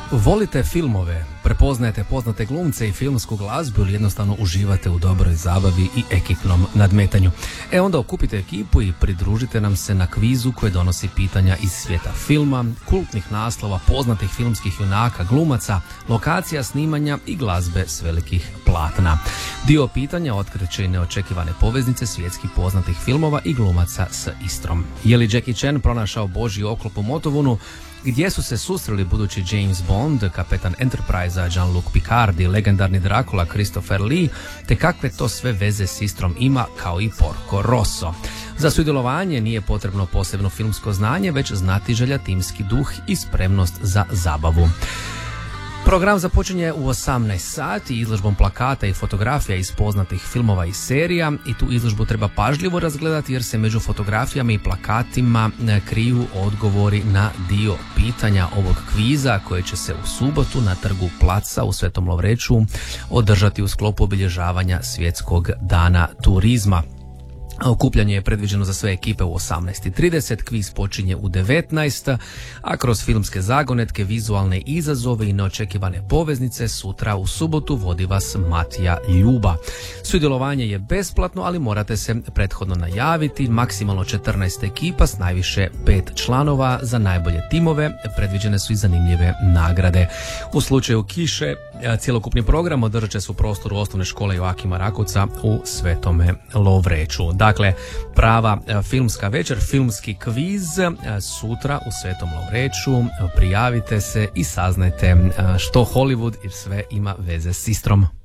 Volite filmove, prepoznajete poznate glumce i filmsku glazbu ili jednostavno uživate u dobroj zabavi i ekipnom nadmetanju? Onda okupite ekipu i pridružite nam se na kvizu koje donosi pitanja iz svijeta filma, kultnih naslova, poznatih filmskih junaka, glumaca, lokacija snimanja i glazbe s velikih platna. Dio pitanja otkriće i neočekivane poveznice svjetskih poznatih filmova i glumaca s Istrom. Je li Jackie Chan pronašao Božji oklop u Motovunu? Gdje su se susreli budući James Bond, kapetan Enterprise-a Jean-Luc Picard i legendarni Dracula Christopher Lee, te kakve to sve veze s Istrom ima, kao i Porco Rosso. Za sudjelovanje nije potrebno posebno filmsko znanje, već znatiželja, timski duh i spremnost za zabavu. Program započinje u 18 sati izložbom plakata i fotografija iz poznatih filmova i serija i tu izložbu treba pažljivo razgledati jer se među fotografijama i plakatima kriju odgovori na dio pitanja ovog kviza koje će se u subotu na trgu Placa u Svetom Lovreču održati u sklopu obilježavanja Svjetskog dana turizma. Okupljanje je predviđeno za sve ekipe u 18:30, kviz počinje u 19, a kroz filmske zagonetke, vizualne izazove i neočekivane poveznice sutra u subotu vodi vas Matija Ljuba. Sudjelovanje je besplatno, ali morate se prethodno najaviti. Maksimalno 14 ekipa s najviše 5 članova. Za najbolje timove predviđene su i zanimljive nagrade. U slučaju kiše, cjelokupni program održat će se u prostoru osnovne škole Joakima Rakovca u Svetome Lovreču. Dakle, prava filmska večer, filmski kviz sutra u Svetom Lovreču. Prijavite se i saznajte što Hollywood i sve ima veze s Istrom.